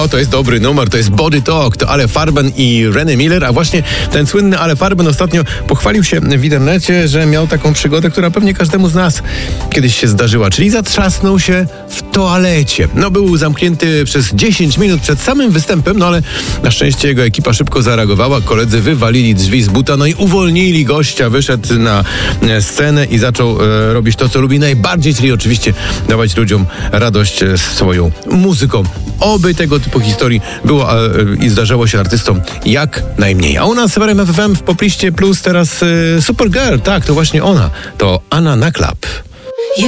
O, to jest dobry numer, to jest Body Talk, to Ale Farben i Renee Miller, a właśnie ten słynny Ale Farben ostatnio pochwalił się w internecie, że miał taką przygodę, która pewnie każdemu z nas kiedyś się zdarzyła, czyli zatrzasnął się w toalecie. No, był zamknięty przez 10 minut przed samym występem, no ale na szczęście jego ekipa szybko zareagowała, koledzy wywalili drzwi z buta, no i uwolnili gościa, wyszedł na scenę i zaczął robić to, co lubi najbardziej, czyli oczywiście dawać ludziom radość swoją muzyką. Oby tego typu historii było i zdarzało się artystom jak najmniej. A u nas w RMF FM w popliście plus teraz Supergirl, tak, to właśnie ona, to Anna Naklap.